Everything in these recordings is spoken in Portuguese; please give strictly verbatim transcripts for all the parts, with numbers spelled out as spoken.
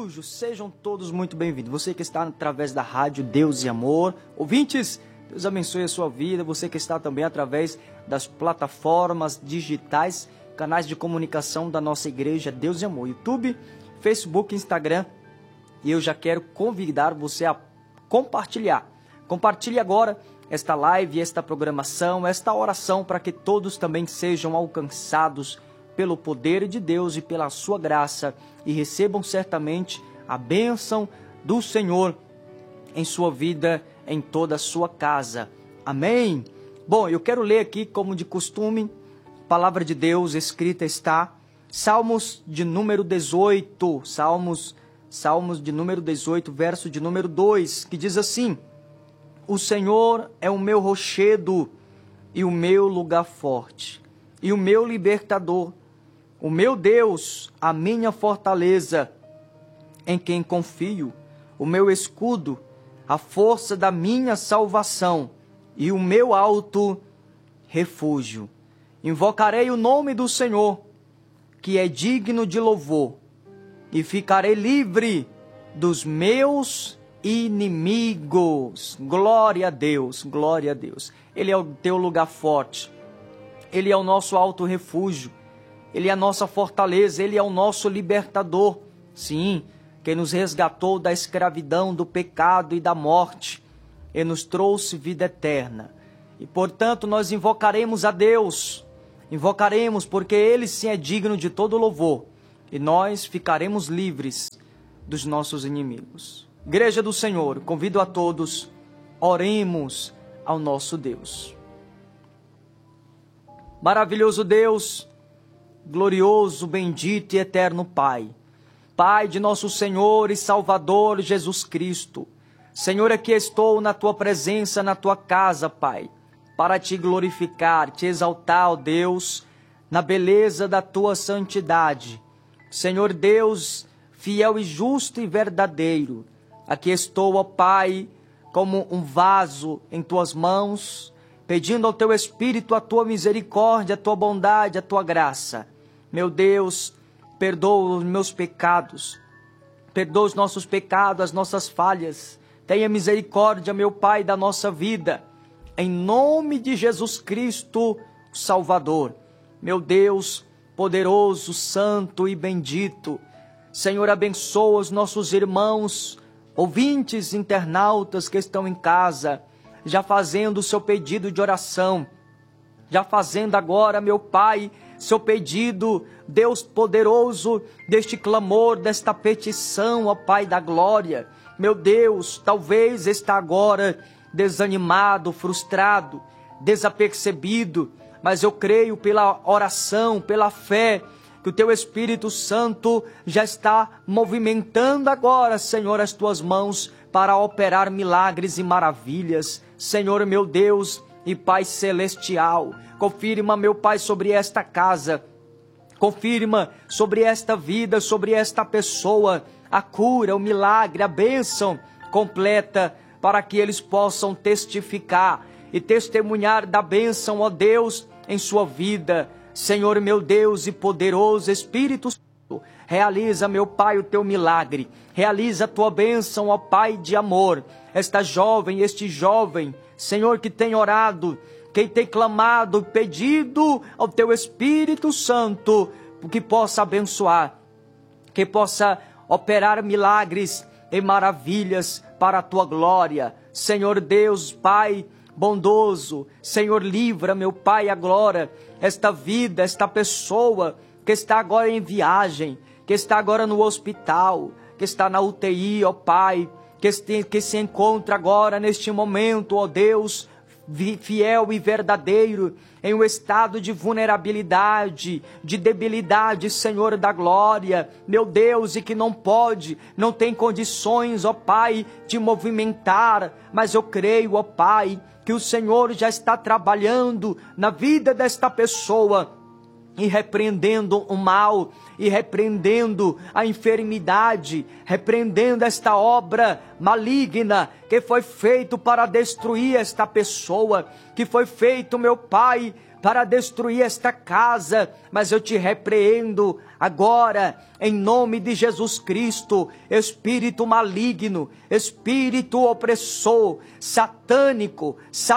refúgio, sejam todos muito bem-vindos. Você que está através da rádio Deus e Amor, ouvintes, Deus abençoe a sua vida. Você que está também através das plataformas digitais, canais de comunicação da nossa igreja Deus e Amor, YouTube, Facebook, Instagram. E eu já quero convidar você a compartilhar. Compartilhe agora esta live, esta programação, esta oração, para que todos também sejam alcançados pelo poder de Deus e pela sua graça e recebam certamente a bênção do Senhor em sua vida, em toda a sua casa. Amém? Bom, eu quero ler aqui, como de costume, a palavra de Deus escrita está, Salmos de número dezoito, Salmos, Salmos de número dezoito, verso de número dois, que diz assim: O Senhor é o meu rochedo e o meu lugar forte, e o meu libertador, o meu Deus, a minha fortaleza, em quem confio, o meu escudo, a força da minha salvação e o meu alto refúgio. Invocarei o nome do Senhor, que é digno de louvor, e ficarei livre dos meus inimigos. Glória a Deus, glória a Deus. Ele é o teu lugar forte, Ele é o nosso alto refúgio, Ele é a nossa fortaleza, Ele é o nosso libertador. Sim, quem nos resgatou da escravidão, do pecado e da morte, e nos trouxe vida eterna. E portanto nós invocaremos a Deus, invocaremos porque Ele sim é digno de todo louvor, e nós ficaremos livres dos nossos inimigos. Igreja do Senhor, convido a todos, oremos ao nosso Deus. Maravilhoso Deus, glorioso, bendito e eterno Pai, Pai de nosso Senhor e Salvador Jesus Cristo. Senhor, aqui estou na Tua presença, na Tua casa, Pai, para Te glorificar, Te exaltar, ó Deus, na beleza da Tua santidade. Senhor Deus, fiel e justo e verdadeiro, aqui estou, ó Pai, como um vaso em Tuas mãos, pedindo ao Teu Espírito a Tua misericórdia, a Tua bondade, a Tua graça. Meu Deus, perdoa os meus pecados, perdoa os nossos pecados, as nossas falhas. Tenha misericórdia, meu Pai, da nossa vida, em nome de Jesus Cristo, Salvador. Meu Deus, poderoso, santo e bendito, Senhor, abençoa os nossos irmãos, ouvintes, internautas que estão em casa, já fazendo o seu pedido de oração, já fazendo agora, meu Pai, seu pedido, Deus poderoso, deste clamor, desta petição, ó Pai da glória. Meu Deus, talvez está agora desanimado, frustrado, desapercebido, mas eu creio pela oração, pela fé, que o Teu Espírito Santo já está movimentando agora, Senhor, as Tuas mãos para operar milagres e maravilhas. Senhor, meu Deus e Pai Celestial, confirma, meu Pai, sobre esta casa, confirma sobre esta vida, sobre esta pessoa, a cura, o milagre, a bênção completa, para que eles possam testificar e testemunhar da bênção, ó Deus, em sua vida. Senhor, meu Deus e poderoso Espírito Santo, realiza, meu Pai, o Teu milagre, realiza a Tua bênção, ó Pai de amor. Esta jovem, este jovem, Senhor, que tem orado, quem tem clamado, pedido ao Teu Espírito Santo, que possa abençoar, que possa operar milagres e maravilhas para a Tua glória. Senhor Deus, Pai bondoso, Senhor, livra, meu Pai, agora esta vida, esta pessoa que está agora em viagem, que está agora no hospital, que está na U T I, ó Pai, que se, que se encontra agora neste momento, ó Deus, fiel e verdadeiro, em um estado de vulnerabilidade, de debilidade, Senhor da glória, meu Deus, e que não pode, não tem condições, ó Pai, de movimentar, mas eu creio, ó Pai, que o Senhor já está trabalhando na vida desta pessoa, e repreendendo o mal, e repreendendo a enfermidade, repreendendo esta obra maligna que foi feito para destruir esta pessoa, que foi feito, meu Pai, para destruir esta casa, mas eu te repreendo agora, em nome de Jesus Cristo, espírito maligno, espírito opressor, satânico,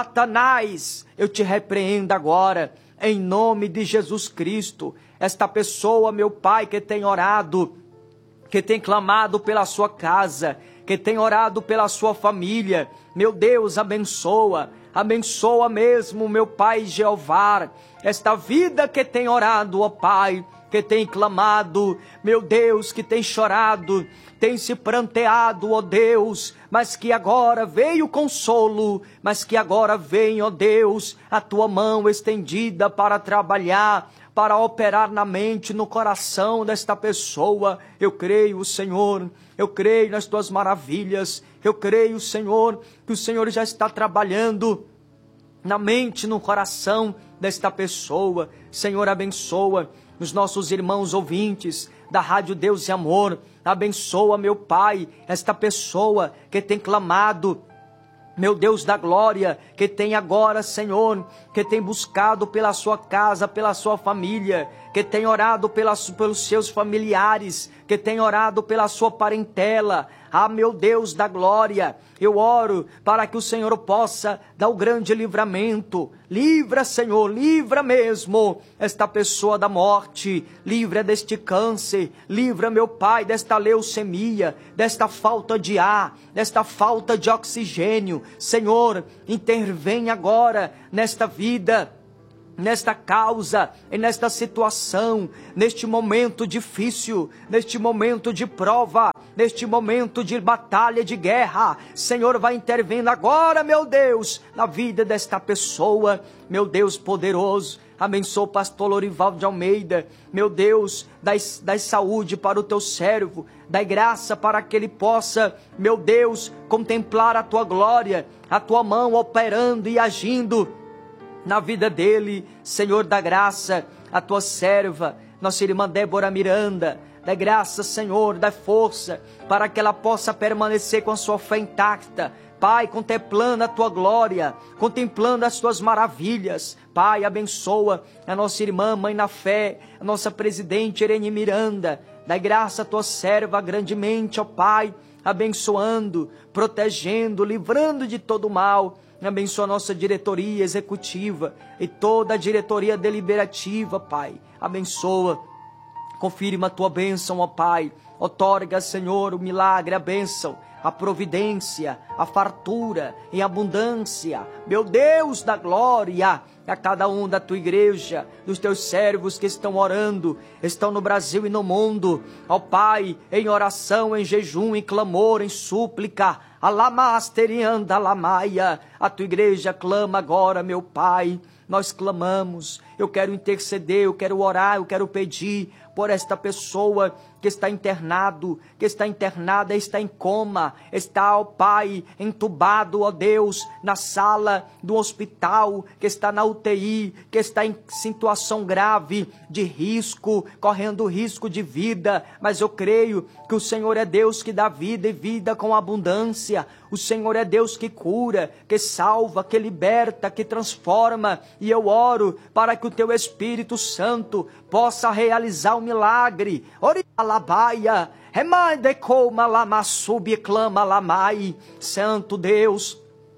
Satanás, eu te repreendo agora, em nome de Jesus Cristo. Esta pessoa, meu Pai, que tem orado, que tem clamado pela sua casa, que tem orado pela sua família, meu Deus, abençoa, abençoa mesmo, meu Pai Jeová, esta vida que tem orado, ó Pai, que tem clamado, meu Deus, que tem chorado, tem se pranteado, ó Deus, mas que agora veio o consolo, mas que agora vem, ó Deus, a tua mão estendida para trabalhar, para operar na mente, no coração desta pessoa. Eu creio, Senhor, eu creio nas tuas maravilhas, eu creio, Senhor, que o Senhor já está trabalhando na mente, no coração desta pessoa. Senhor, abençoa os nossos irmãos ouvintes da Rádio Deus e Amor, abençoa, meu Pai, esta pessoa que tem clamado, meu Deus da glória, que tem agora, Senhor, que tem buscado pela sua casa, pela sua família, que tem orado pelas, pelos seus familiares, que tem orado pela sua parentela. Ah, meu Deus da glória, eu oro para que o Senhor possa dar o grande livramento. Livra, Senhor, livra mesmo esta pessoa da morte, livra deste câncer, livra, meu Pai, desta leucemia, desta falta de ar, desta falta de oxigênio. Senhor, intervém agora nesta vida, nesta causa e nesta situação, neste momento difícil, neste momento de prova, neste momento de batalha, de guerra. Senhor, vai intervindo agora, meu Deus, na vida desta pessoa, meu Deus poderoso. Abençoa o pastor Lorival de Almeida, meu Deus, dai, dai saúde para o teu servo, dai graça para que ele possa, meu Deus, contemplar a tua glória, a tua mão operando e agindo na vida dele. Senhor, dá graça à tua serva, nossa irmã Débora Miranda, dá graça, Senhor, dá força para que ela possa permanecer com a sua fé intacta, Pai, contemplando a tua glória, contemplando as tuas maravilhas. Pai, abençoa a nossa irmã, mãe na fé, a nossa presidente Irene Miranda, dá graça à tua serva grandemente, ó Pai, abençoando, protegendo, livrando de todo mal. Abençoa a nossa diretoria executiva e toda a diretoria deliberativa, Pai. Abençoa, confirma a tua bênção, ó Pai. Outorga, Senhor, o milagre, a bênção, a providência, a fartura em abundância. Meu Deus da glória, a cada um da tua igreja, dos teus servos que estão orando, estão no Brasil e no mundo. Ó Pai, em oração, em jejum, em clamor, em súplica, alamasterianda, alamaia, a tua igreja clama agora, meu Pai. Nós clamamos, eu quero interceder, eu quero orar, eu quero pedir por esta pessoa que está internado, que está internada, está em coma, está, ó Pai, entubado, ó Deus, na sala do hospital, que está na U T I, que está em situação grave, de risco, correndo risco de vida, mas eu creio que o Senhor é Deus que dá vida e vida com abundância. O Senhor é Deus que cura, que salva, que liberta, que transforma, e eu oro para que o teu Espírito Santo possa realizar o milagre. Orialabaia, remandecoma lamassubi clama lamai. Santo Deus,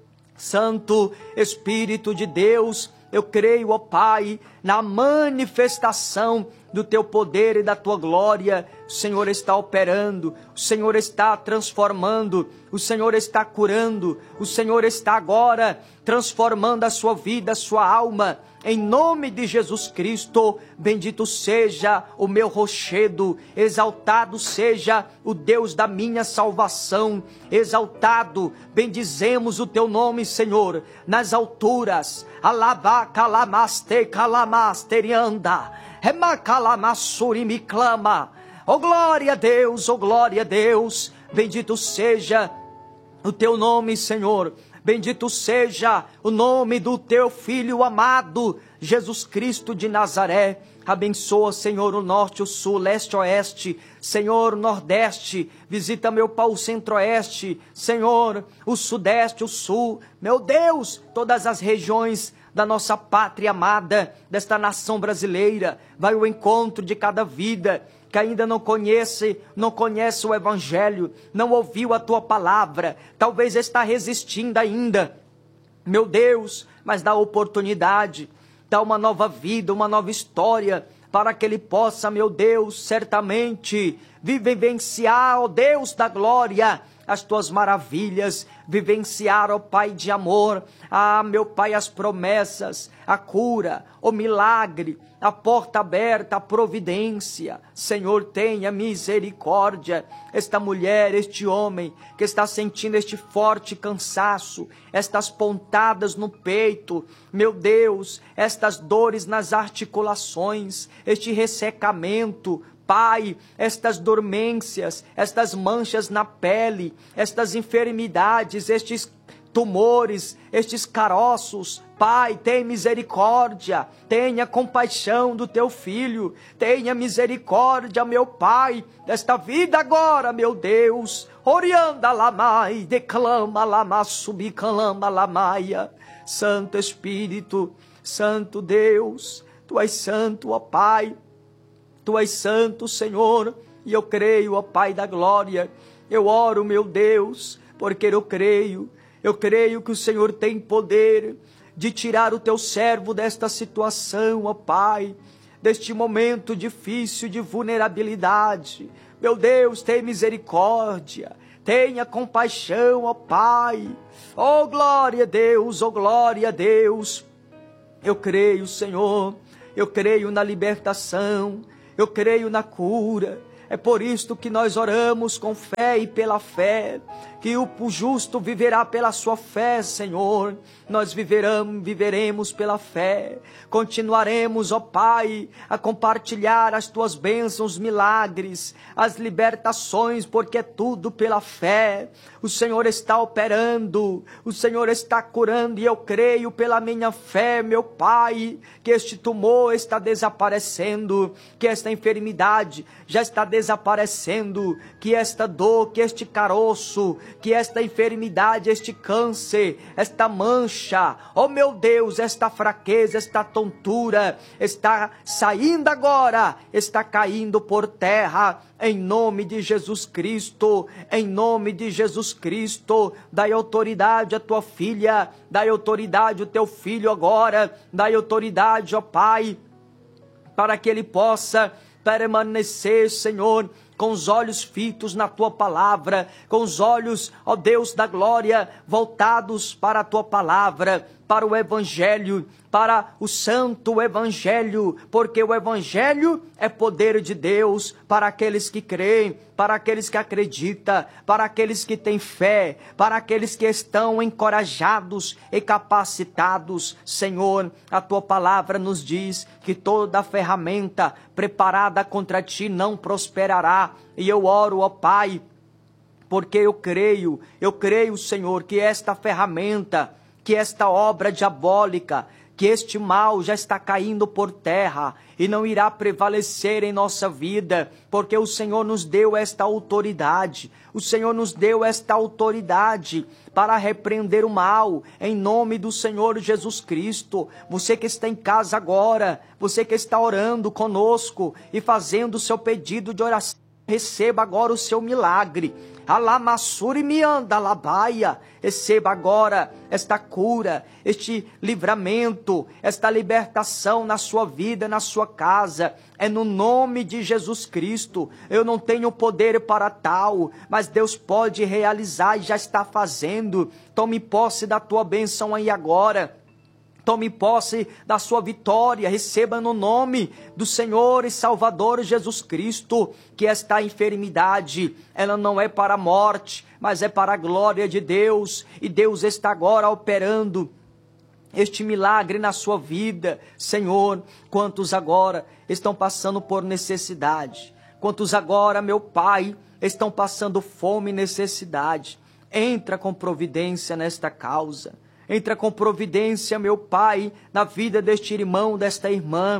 Santo Espírito de Deus, eu creio, ó Pai, na manifestação do teu poder e da tua glória. O Senhor está operando, o Senhor está transformando, o Senhor está curando, o Senhor está agora transformando a sua vida, a sua alma. Em nome de Jesus Cristo, bendito seja o meu rochedo, exaltado seja o Deus da minha salvação, exaltado, bendizemos o teu nome, Senhor, nas alturas. Alabá, calamaste, calamasterianda, remacalamassuri me clama. Oh glória a Deus, oh glória a Deus, bendito seja o teu nome, Senhor. Bendito seja o nome do teu Filho amado, Jesus Cristo de Nazaré. Abençoa, Senhor, o norte, o sul, leste, oeste. Senhor, o nordeste. Visita, meu Pai, o centro-oeste. Senhor, o sudeste, o sul. Meu Deus, todas as regiões da nossa pátria amada, desta nação brasileira. Vai ao encontro de cada vida que ainda não conhece, não conhece o Evangelho, não ouviu a Tua palavra, talvez está resistindo ainda. Meu Deus, mas dá oportunidade, dá uma nova vida, uma nova história, para que ele possa, meu Deus, certamente vivenciar, ó Deus da glória, as Tuas maravilhas, vivenciar, ó Pai de amor, ah, meu Pai, as promessas, a cura, o milagre, a porta aberta, a providência. Senhor, tenha misericórdia. Esta mulher, este homem que está sentindo este forte cansaço, estas pontadas no peito, meu Deus, estas dores nas articulações, este ressecamento, Pai, estas dormências, estas manchas na pele, estas enfermidades, estes tumores, estes caroços, Pai, tem misericórdia, tenha compaixão do Teu filho, tenha misericórdia, meu Pai, desta vida agora, meu Deus. Orianda lamai, declama lama, subicalama lamaia. Santo Espírito, Santo Deus, Tu és santo, ó Pai. Tu és santo, Senhor, e eu creio, ó Pai da glória. Eu oro, meu Deus, porque eu creio, eu creio que o Senhor tem poder de tirar o Teu servo desta situação, ó Pai, deste momento difícil de vulnerabilidade. Meu Deus, tem misericórdia, tenha compaixão, ó Pai. Oh, glória a Deus, oh, glória a Deus. Eu creio, Senhor, eu creio na libertação, eu creio na cura. É por isto que nós oramos com fé e pela fé, que o justo viverá pela sua fé, Senhor. Nós viveremos, viveremos pela fé. Continuaremos, ó Pai, a compartilhar as Tuas bênçãos, milagres, as libertações, porque é tudo pela fé. O Senhor está operando, o Senhor está curando, e eu creio pela minha fé, meu Pai, que este tumor está desaparecendo, que esta enfermidade já está desaparecendo, que esta dor, que este caroço, que esta enfermidade, este câncer, esta mancha, oh meu Deus, esta fraqueza, esta tontura, está saindo agora, está caindo por terra, em nome de Jesus Cristo, em nome de Jesus Cristo. Dai autoridade à Tua filha, dai autoridade ao Teu filho agora, dai autoridade, ó Pai, para que ele possa permanecer, Senhor, com os olhos fitos na Tua palavra, com os olhos, ó Deus da glória, voltados para a Tua palavra, para o Evangelho, para o santo Evangelho, porque o Evangelho é poder de Deus para aqueles que creem, para aqueles que acreditam, para aqueles que têm fé, para aqueles que estão encorajados e capacitados. Senhor, a Tua palavra nos diz que toda ferramenta preparada contra Ti não prosperará, e eu oro, ó Pai, porque eu creio, eu creio, Senhor, que esta ferramenta, que esta obra diabólica, que este mal já está caindo por terra e não irá prevalecer em nossa vida, porque o Senhor nos deu esta autoridade, o Senhor nos deu esta autoridade para repreender o mal, em nome do Senhor Jesus Cristo. Você que está em casa agora, você que está orando conosco e fazendo o seu pedido de oração, receba agora o seu milagre. Alamassuri mianda labaia. Receba agora esta cura, este livramento, esta libertação na sua vida, na sua casa. É no nome de Jesus Cristo. Eu não tenho poder para tal, mas Deus pode realizar e já está fazendo. Tome posse da tua bênção aí agora. Tome posse da sua vitória, receba no nome do Senhor e Salvador Jesus Cristo, que esta enfermidade, ela não é para a morte, mas é para a glória de Deus, e Deus está agora operando este milagre na sua vida. Senhor, quantos agora estão passando por necessidade, quantos agora, meu Pai, estão passando fome e necessidade, entra com providência nesta causa. Entra com providência, meu Pai, na vida deste irmão, desta irmã,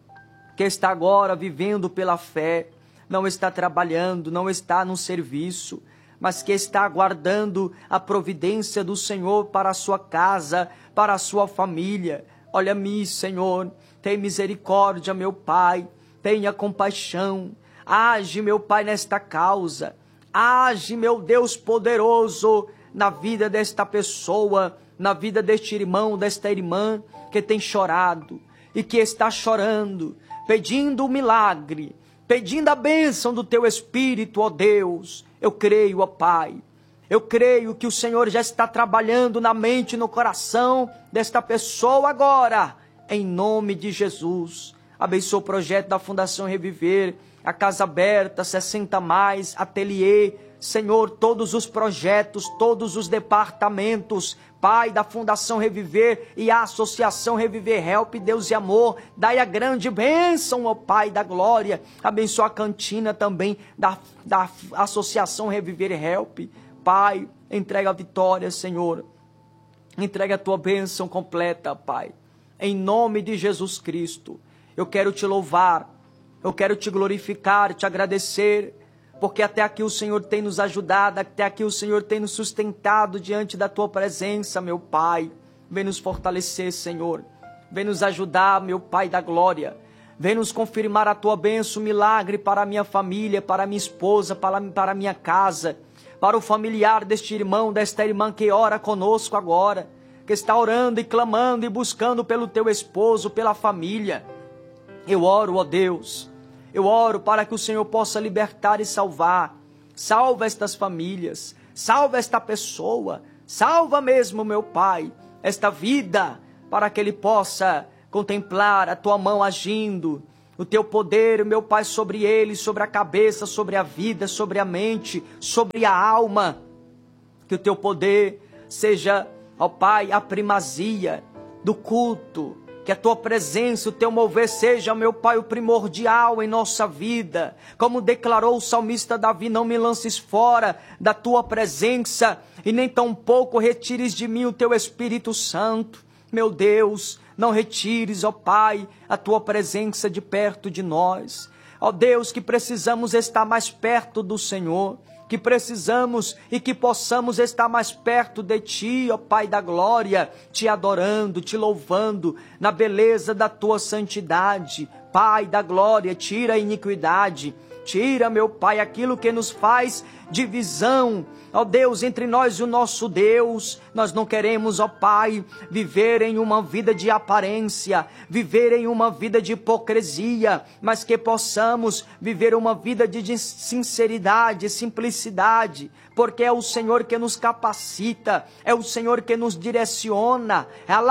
que está agora vivendo pela fé, não está trabalhando, não está no serviço, mas que está aguardando a providência do Senhor para a sua casa, para a sua família. Olha-me, Senhor, tem misericórdia, meu Pai, tenha compaixão, age, meu Pai, nesta causa, age, meu Deus poderoso, na vida desta pessoa, na vida deste irmão, desta irmã, que tem chorado, e que está chorando, pedindo o milagre, pedindo a bênção do Teu Espírito, ó Deus. Eu creio, ó Pai, eu creio que o Senhor já está trabalhando na mente e no coração desta pessoa agora, em nome de Jesus. Abençoa o projeto da Fundação Reviver, a Casa Aberta, sessenta mais, Ateliê, Senhor, todos os projetos, todos os departamentos, Pai, da Fundação Reviver e a Associação Reviver Help, Deus e Amor, dai a grande bênção, ó Pai da glória. Abençoa a cantina também da, da Associação Reviver Help. Pai, entrega a vitória, Senhor. Entrega a tua bênção completa, Pai. Em nome de Jesus Cristo, eu quero te louvar, eu quero te glorificar, te agradecer, porque até aqui o Senhor tem nos ajudado, até aqui o Senhor tem nos sustentado diante da tua presença, meu Pai. Vem nos fortalecer, Senhor. Vem nos ajudar, meu Pai da glória. Vem nos confirmar a tua bênção, milagre para a minha família, para a minha esposa, para, para a minha casa, para o familiar deste irmão, desta irmã que ora conosco agora, que está orando e clamando e buscando pelo teu esposo, pela família. Eu oro, ó Deus, eu oro para que o Senhor possa libertar e salvar. Salva estas famílias, salva esta pessoa, salva mesmo, meu Pai, esta vida, para que ele possa contemplar a tua mão agindo, o teu poder, meu Pai, sobre ele, sobre a cabeça, sobre a vida, sobre a mente, sobre a alma. Que o teu poder seja, ó Pai, a primazia do culto. Que a tua presença, o teu mover seja, meu Pai, o primordial em nossa vida. Como declarou o salmista Davi, não me lances fora da tua presença e nem tampouco retires de mim o teu Espírito Santo. Meu Deus, não retires, ó Pai, a tua presença de perto de nós. Ó Deus, que precisamos estar mais perto do Senhor, que precisamos e que possamos estar mais perto de Ti, ó Pai da glória, Te adorando, Te louvando, na beleza da Tua santidade. Pai da glória, tira a iniquidade, tira, meu Pai, aquilo que nos faz divisão, ó Deus, entre nós e o nosso Deus. Nós não queremos, ó Pai, viver em uma vida de aparência, viver em uma vida de hipocrisia, mas que possamos viver uma vida de sinceridade, simplicidade, porque é o Senhor que nos capacita, é o Senhor que nos direciona.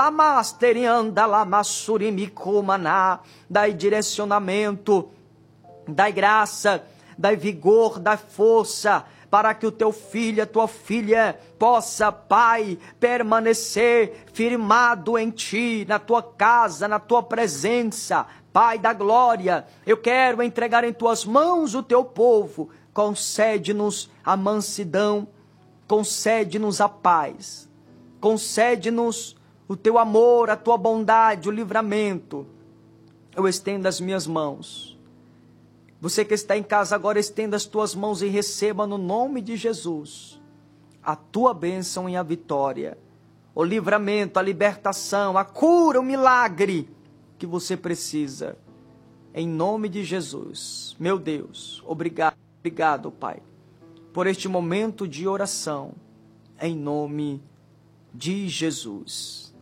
Dai direcionamento, dai graça, dai vigor, dai força, para que o teu filho, a tua filha, possa, Pai, permanecer firmado em Ti, na Tua casa, na Tua presença. Pai da glória, eu quero entregar em Tuas mãos o Teu povo. Concede-nos a mansidão, concede-nos a paz, concede-nos o Teu amor, a Tua bondade, o livramento. Eu estendo as minhas mãos. Você que está em casa agora, estenda as tuas mãos e receba no nome de Jesus a tua bênção e a vitória, o livramento, a libertação, a cura, o milagre que você precisa. Em nome de Jesus, meu Deus, obrigado, obrigado, Pai, por este momento de oração, em nome de Jesus.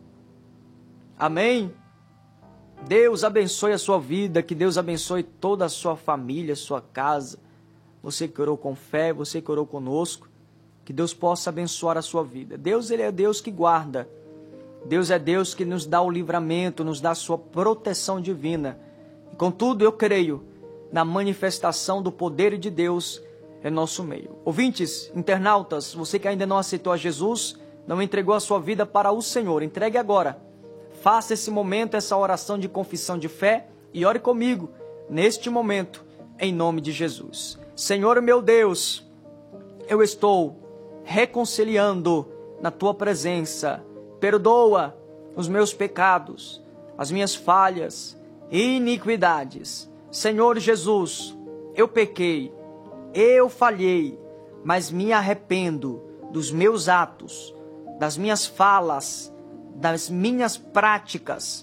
Amém? Deus abençoe a sua vida, que Deus abençoe toda a sua família, sua casa. Você que orou com fé, você que orou conosco, que Deus possa abençoar a sua vida. Deus, Ele é Deus que guarda. Deus é Deus que nos dá o livramento, nos dá a sua proteção divina. E contudo, eu creio na manifestação do poder de Deus em nosso meio. Ouvintes, internautas, você que ainda não aceitou a Jesus, não entregou a sua vida para o Senhor, entregue agora. Faça esse momento, essa oração de confissão de fé e ore comigo, neste momento, em nome de Jesus. Senhor meu Deus, eu estou reconciliando na Tua presença. Perdoa os meus pecados, as minhas falhas e iniquidades. Senhor Jesus, eu pequei, eu falhei, mas me arrependo dos meus atos, das minhas falas, das minhas práticas,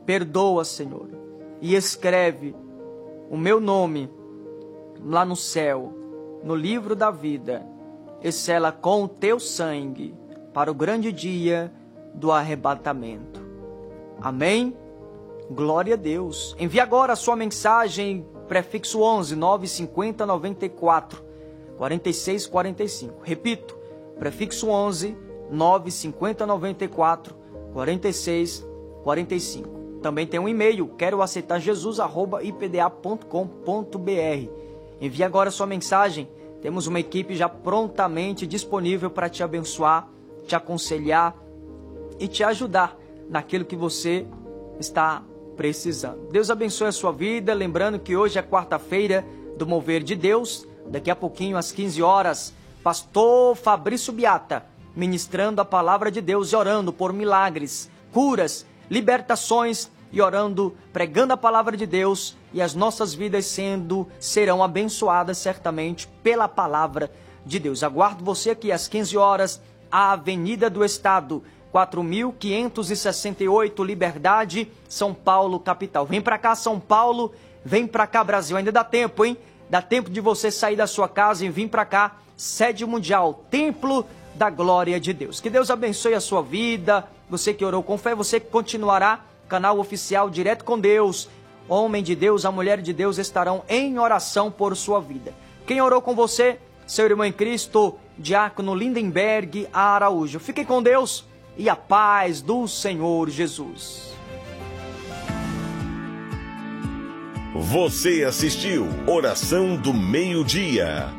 Perdoa, Senhor, e escreve o meu nome lá no céu, no livro da vida, e sela com o teu sangue para o grande dia do arrebatamento. Amém? Glória a Deus. Envie agora a sua mensagem, prefixo onze, nove cinco zero, nove quatro, quatro seis quatro cinco. Repito, prefixo onze, nove cinco zero, nove quatro, quatro seis quatro cinco. Também tem um e-mail, quero aceitar jesus arroba i p d a ponto com ponto b r. Envie agora a sua mensagem. Temos uma equipe já prontamente disponível para te abençoar, te aconselhar e te ajudar naquilo que você está precisando. Deus abençoe a sua vida. Lembrando que hoje é quarta-feira do Mover de Deus. Daqui a pouquinho, às quinze horas, pastor Fabrício Biata ministrando a palavra de Deus e orando por milagres, curas, libertações e orando, pregando a palavra de Deus, e as nossas vidas sendo, serão abençoadas certamente pela palavra de Deus. Aguardo você aqui às quinze horas, a Avenida do Estado, quatro mil quinhentos e sessenta e oito, Liberdade, São Paulo, capital. Vem pra cá, São Paulo, vem pra cá, Brasil. Ainda dá tempo, hein? Dá tempo de você sair da sua casa e vir pra cá, sede mundial, Templo da Glória de Deus. Que Deus abençoe a sua vida. Você que orou com fé, você que continuará, canal oficial Direto com Deus. Homem de Deus, a mulher de Deus estarão em oração por sua vida. Quem orou com você? Seu irmão em Cristo, Diácono Lindenberg Araújo. Fique com Deus e a paz do Senhor Jesus. Você assistiu Oração do Meio-Dia.